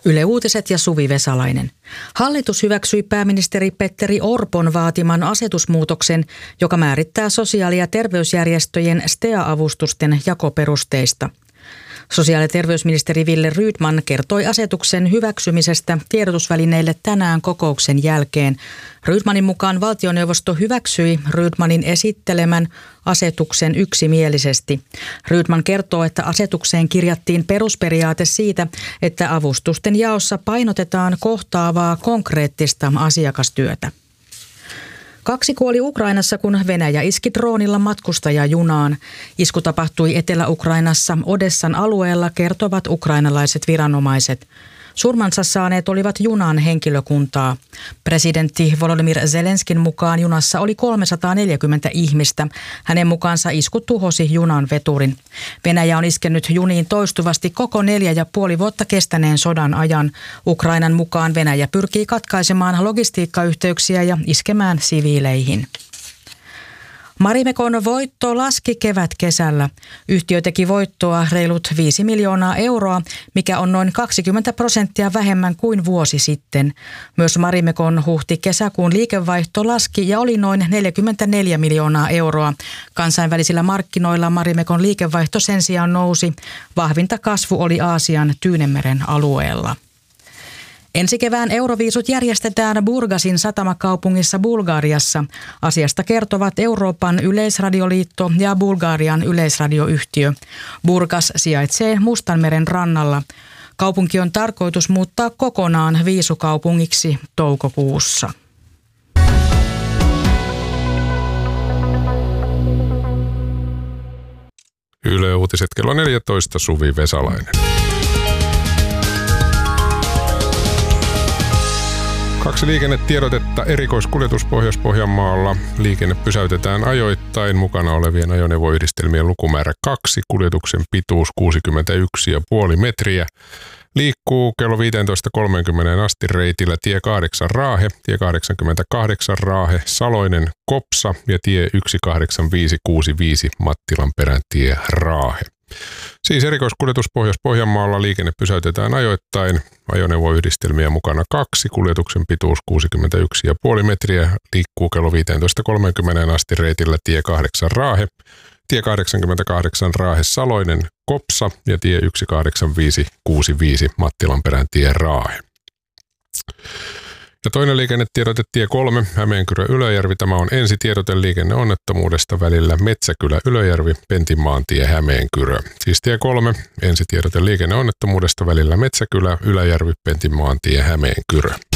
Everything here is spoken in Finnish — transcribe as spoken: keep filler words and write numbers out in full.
Yle Uutiset ja Suvi Vesalainen. Hallitus hyväksyi pääministeri Petteri Orpon vaatiman asetusmuutoksen, joka määrittää sosiaali- ja terveysjärjestöjen S T E A-avustusten jakoperusteista. Sosiaali- ja terveysministeri Wille Rydman kertoi asetuksen hyväksymisestä tiedotusvälineille tänään kokouksen jälkeen. Rydmanin mukaan valtioneuvosto hyväksyi Rydmanin esittelemän asetuksen yksimielisesti. Rydman kertoo, että asetukseen kirjattiin perusperiaate siitä, että avustusten jaossa painotetaan kohtaavaa konkreettista asiakastyötä. Kaksi kuoli Ukrainassa, kun Venäjä iski droonilla matkustajajunaan. Isku tapahtui Etelä-Ukrainassa Odessan alueella, kertovat ukrainalaiset viranomaiset. Surmansa saaneet olivat junan henkilökuntaa. Presidentti Volodymyr Zelenskin mukaan junassa oli kolmesataaneljäkymmentä ihmistä. Hänen mukaansa isku tuhosi junan veturin. Venäjä on iskenyt juniin toistuvasti koko neljä ja puoli vuotta kestäneen sodan ajan. Ukrainan mukaan Venäjä pyrkii katkaisemaan logistiikkayhteyksiä ja iskemään siviileihin. Marimekon voitto laski kevätkesällä. Yhtiö teki voittoa reilut viisi miljoonaa euroa, mikä on noin kaksikymmentä prosenttia vähemmän kuin vuosi sitten. Myös Marimekon huhti-kesäkuun liikevaihto laski ja oli noin neljäkymmentäneljä miljoonaa euroa. Kansainvälisillä markkinoilla Marimekon liikevaihto sen sijaan nousi. Vahvinta kasvu oli Aasian Tyynenmeren alueella. Ensi kevään Euroviisut järjestetään Burgasin satamakaupungissa Bulgariassa. Asiasta kertovat Euroopan yleisradioliitto ja Bulgarian yleisradioyhtiö. Burgas sijaitsee Mustanmeren rannalla. Kaupunki on tarkoitus muuttaa kokonaan viisukaupungiksi toukokuussa. Yle Uutiset kello neljätoista, Suvi Vesalainen. Kaksi liikennetiedotetta. Erikoiskuljetus Pohjois-Pohjanmaalla. Liikenne pysäytetään ajoittain. Mukana olevien ajoneuvoyhdistelmien lukumäärä kaksi. Kuljetuksen pituus kuusikymmentäyksi pilkku viisi metriä. Liikkuu kello viisitoista kolmekymmentä asti reitillä tie kahdeksan Raahe, tie kahdeksankymmentäkahdeksan Raahe, Saloinen, Kopsa ja tie yksi kahdeksan viisi kuusi viisi Mattilanperän tie Raahe. Siis erikoiskuljetus Pohjois-Pohjanmaalla. Liikenne pysäytetään ajoittain. Ajoneuvoyhdistelmiä mukana kaksi. Kuljetuksen pituus kuusikymmentäyksi pilkku viisi metriä. Liikkuu kello viisitoista kolmekymmentä asti reitillä tie kahdeksan Raahe, tie kahdeksankymmentäkahdeksan Raahe, Saloinen, Kopsa ja tie yksi kahdeksan viisi kuusi viisi Mattilanperän tie Raahe. Ja toinen liikennetiedote tie kolme, Hämeenkyrö-Ylöjärvi. Tämä on ensitiedote liikenneonnettomuudesta välillä Metsäkylä-Ylöjärvi, Pentinmaantie, Hämeenkyrö. Siis tie kolme, ensitiedote liikenneonnettomuudesta välillä Metsäkylä-Ylöjärvi, Pentinmaantie, Hämeenkyrö.